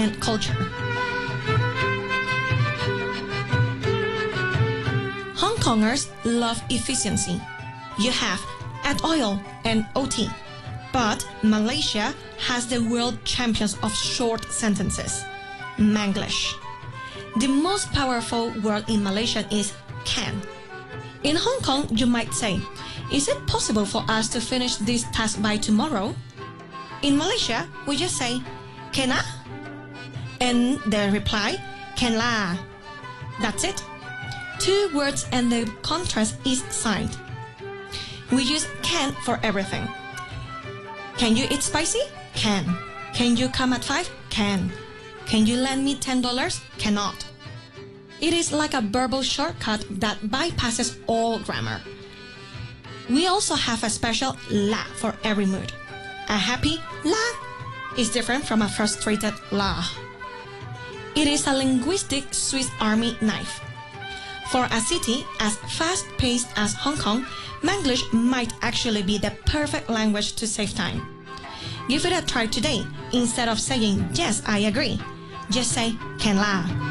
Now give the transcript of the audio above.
and culture. Hong Kongers love efficiency. You have add oil and OT. But Malaysia has the world champions of short sentences, Manglish. The most powerful word in Malaysian is can. In Hong Kong, you might say, is it possible for us to finish this task by tomorrow? In Malaysia, we just say, can I? And they reply, can lah. That's it. 2 words and the contrast is signed. We use can for everything. Can you eat spicy? Can. Can you come at 5? Can. Can you lend me $10? Cannot. It is like a verbal shortcut that bypasses all grammar. We also have a special la for every mood. A happy la is different from a frustrated la. It is a linguistic Swiss Army knife. For a city as fast-paced as Hong Kong, Manglish might actually be the perfect language to save time. Give it a try today. Instead of saying, yes, I agree, just say, can lah.